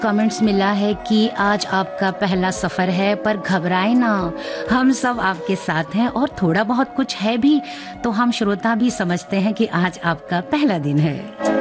Comments मिला है कि आज आपका पहला सफ़र है, पर घबराए ना, हम सब आपके साथ हैं और थोड़ा बहुत कुछ है भी तो हम श्रोता भी समझते हैं कि आज आपका पहला दिन है।